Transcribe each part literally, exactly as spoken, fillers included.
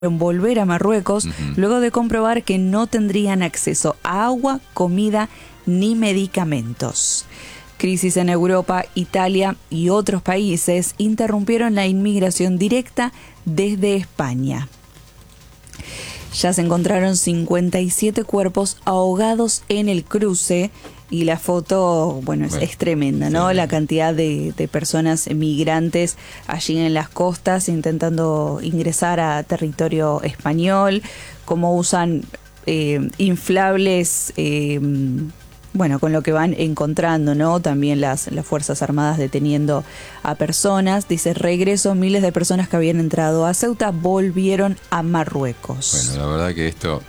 volver a Marruecos uh-huh. luego de comprobar que no tendrían acceso a agua, comida ni medicamentos. Crisis en Europa, Italia y otros países interrumpieron la inmigración directa desde España. Ya se encontraron cincuenta y siete cuerpos ahogados en el cruce y la foto, bueno, es, bueno, es tremenda, ¿no? Sí. La cantidad de, de personas migrantes allí en las costas intentando ingresar a territorio español, cómo usan eh, inflables, eh, bueno, con lo que van encontrando, ¿no? También las, las Fuerzas Armadas deteniendo a personas. Dice, regreso, miles de personas que habían entrado a Ceuta volvieron a Marruecos. Bueno, la verdad que esto...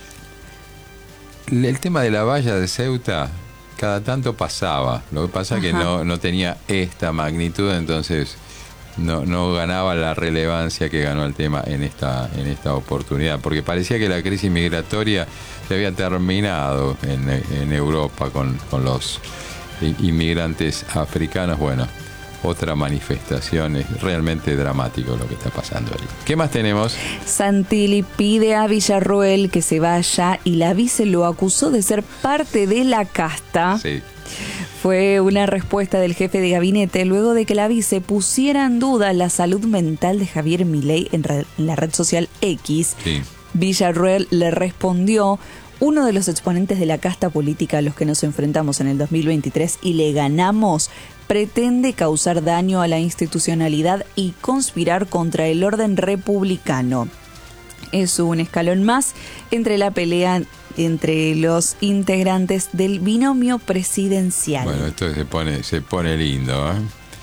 El tema de la valla de Ceuta... cada tanto pasaba, lo que pasa es que no, no tenía esta magnitud, entonces no, no ganaba la relevancia que ganó el tema en esta, en esta oportunidad, porque parecía que la crisis migratoria se había terminado en, en Europa con, con los inmigrantes africanos. Bueno, otra manifestación, es realmente dramático lo que está pasando ahí. ¿Qué más tenemos? Santilli pide a Villarroel que se vaya y la vice lo acusó de ser parte de la casta. Sí. Fue una respuesta del jefe de gabinete luego de que la vice pusiera en duda la salud mental de Javier Milei en, re- en la red social X. Sí. Villarroel le respondió: uno de los exponentes de la casta política a los que nos enfrentamos en el dos mil veintitrés y le ganamos, pretende causar daño a la institucionalidad y conspirar contra el orden republicano. Es un escalón más entre la pelea entre los integrantes del binomio presidencial. Bueno, esto se pone, se pone lindo, ¿eh?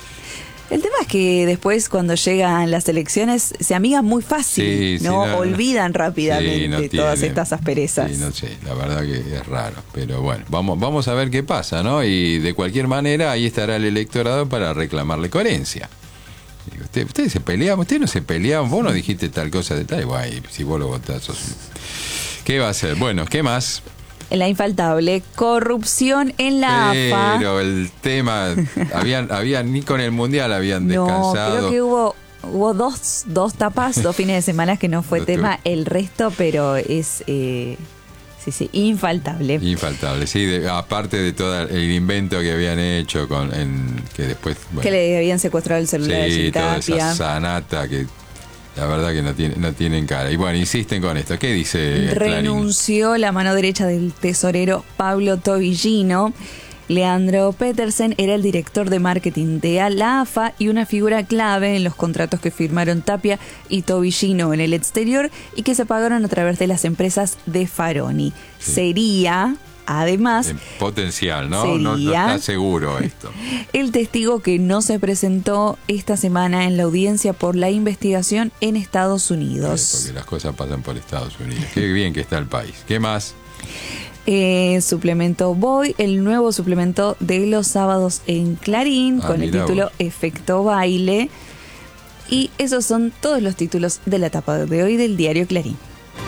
El tema es que después, cuando llegan las elecciones, se amigan muy fácil, sí, ¿no? Sí, no Olvidan rápidamente sí, no todas tiene, estas asperezas. Sí, no sé, la verdad que es raro. Pero bueno, vamos, vamos a ver qué pasa, ¿no? Y de cualquier manera, ahí estará el electorado para reclamarle coherencia. Usted, ustedes se peleaban, ustedes no se peleaban, vos no dijiste tal cosa de tal, guay, si vos lo votás, sos... ¿Qué va a hacer? Bueno, ¿qué más? La infaltable corrupción en la Pero A F A. Pero el tema, habían, habían, ni con el Mundial habían no, descansado. Creo que hubo, hubo dos, dos tapas, dos fines de semana que no fue tema, el resto, pero es... Eh, sí, sí, infaltable. Infaltable, sí, de, aparte de todo el invento que habían hecho, con en, que después... Bueno, que le habían secuestrado el celular sí, de toda Tapia. esa sanata que... La verdad que no, tiene, no tienen cara. Y bueno, insisten con esto. ¿Qué dice Renunció Clarín? La mano derecha del tesorero Pablo Tobillino. Leandro Petersen era el director de marketing de la A F A y una figura clave en los contratos que firmaron Tapia y Tobillino en el exterior y que se pagaron a través de las empresas de Faroni. Sí. Sería... Además, en potencial, ¿no? Sería no, no está seguro esto. El testigo que no se presentó esta semana en la audiencia por la investigación en Estados Unidos. Sí, porque las cosas pasan por Estados Unidos. Qué bien que está el país. ¿Qué más? Eh, suplemento Voy, el nuevo suplemento de los sábados en Clarín, ah, con el título vos. Efecto Baile. Y esos son todos los títulos de la etapa de hoy del diario Clarín.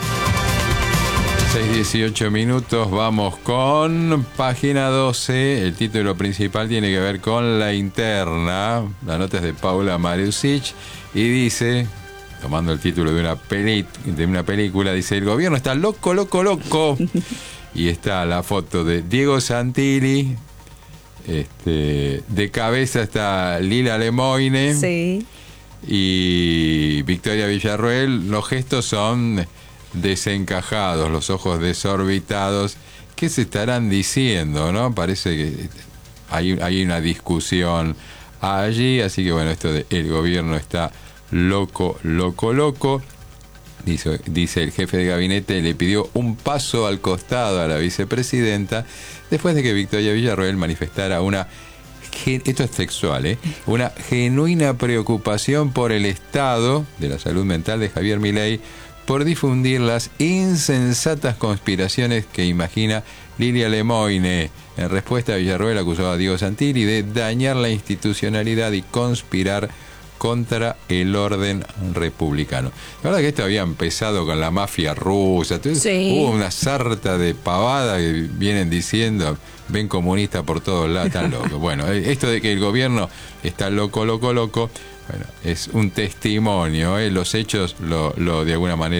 seis dieciocho minutos, vamos con página doce. El título principal tiene que ver con la interna. La nota es de Paula Marusic y dice, tomando el título de una, peli, de una película, dice: el gobierno está loco, loco, loco. Y está la foto de Diego Santilli. Este, de cabeza está Lila Lemoine. Sí. Y Victoria Villarroel. Los gestos son... desencajados, los ojos desorbitados. ¿Qué se estarán diciendo, no? Parece que hay, hay una discusión allí, así que bueno, esto de el gobierno está loco, loco, loco. Dice, dice el jefe de gabinete, le pidió un paso al costado a la vicepresidenta después de que Victoria Villarroel manifestara una, esto es textual, ¿eh? una genuina preocupación por el estado de la salud mental de Javier Milei, por difundir las insensatas conspiraciones que imagina Lilia Lemoine. En respuesta, Villarroel acusó a Diego Santilli de dañar la institucionalidad y conspirar contra el orden republicano. La verdad que esto había empezado con la mafia rusa. Entonces, sí. Hubo una sarta de pavada que vienen diciendo, ven comunista por todos lados, están locos. Bueno, esto de que el gobierno está loco, loco, loco, Bueno, es un testimonio, ¿eh? Los hechos lo, lo de alguna manera